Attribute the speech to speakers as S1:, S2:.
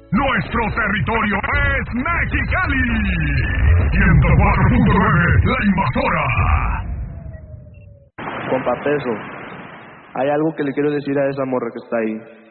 S1: Nuestro territorio es Mexicali. 104.9, La Invasora.
S2: Compa Peso, hay algo que le quiero decir a esa morra que está ahí.